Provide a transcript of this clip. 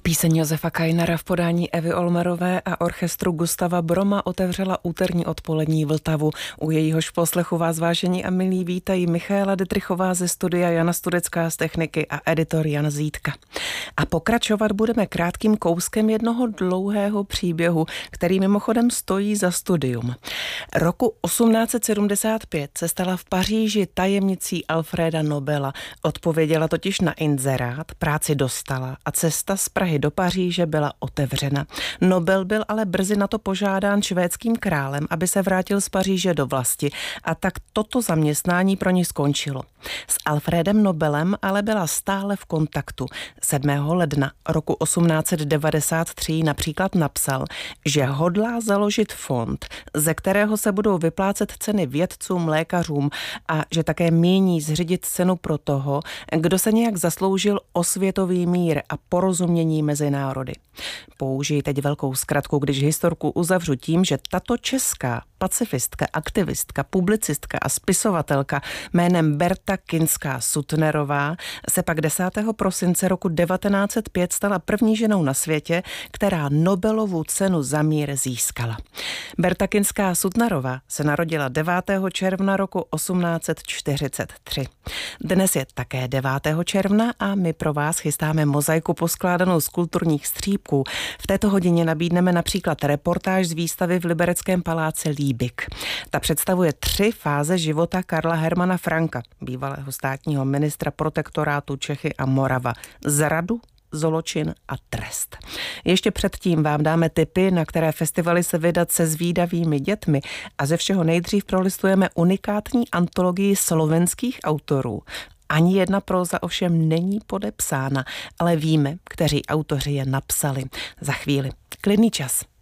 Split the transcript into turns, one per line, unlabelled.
Píseň Josefa Kajnara v podání Evy Olmerové a orchestru Gustava Broma otevřela úterní odpolední Vltavu. U jejíhož poslechu vás, vážení a milí, vítají Michaela Detrichová ze studia, Jana Studecká z techniky a editor Jan Zítka. A pokračovat budeme krátkým kouskem jednoho dlouhého příběhu, který mimochodem stojí za studium. Roku 1875 se stala v Paříži tajemnicí Alfreda Nobela. Odpověděla totiž na inzerát, práci dostala a cesta z Prahy do Paříže byla otevřena. Nobel byl ale brzy na to požádán švédským králem, aby se vrátil z Paříže do vlasti, a tak toto zaměstnání pro ní skončilo. S Alfredem Nobelem ale byla stále v kontaktu. 7. ledna roku 1893 například napsal, že hodlá založit fond, ze kterého se budou vyplácet ceny vědcům, lékařům, a že také míní zřídit cenu pro toho, kdo se nějak zasloužil o světový mír a porozumění mezi národy. Použiji teď velkou zkratku, když historku uzavřu tím, že tato česká pacifistka, aktivistka, publicistka a spisovatelka jménem Berta Kinská-Suttnerová se pak 10. prosince roku 1905 stala první ženou na světě, která Nobelovu cenu za mír získala. Berta Kinská-Suttnerová se narodila 9. června roku 1843. Dnes je také 9. června a my pro vás chystáme mozaiku poskládanou z kulturních střípků. V této hodině nabídneme například reportáž z výstavy v Libereckém paláci Líbik. Ta představuje 3 fáze života Karla Hermana Franka, bývalého státního ministra protektorátu Čechy a Morava. Zradu, zločin a trest. Ještě předtím vám dáme tipy, na které festivaly se vydat se zvídavými dětmi, a ze všeho nejdřív prolistujeme unikátní antologii slovenských autorů. Ani jedna próza ovšem není podepsána, ale víme, kteří autoři je napsali. Za chvíli. Klidný čas.